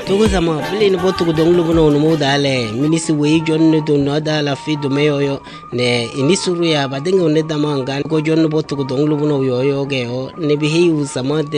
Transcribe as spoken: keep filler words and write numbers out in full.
Togo sama bile ni botu donglu bono no modale minisi we jonne do no dala fi do meyo ne inisuru ya badenga ne damanga go jonne botu donglu bono yo yo ge o ne bihi usama